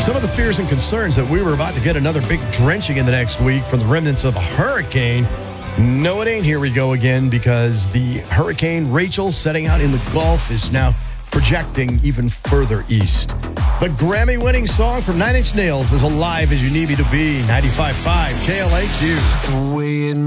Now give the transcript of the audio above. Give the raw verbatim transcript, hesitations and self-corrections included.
some of the fears and concerns that we were about to get another big drenching in the next week from the remnants of a hurricane. No, it ain't. Here we go again, because the Hurricane Rachel setting out in the Gulf is now projecting even further east. The Grammy-winning song from Nine Inch Nails is Alive As You Need Me to Be. ninety-five point five K L A Q. The way it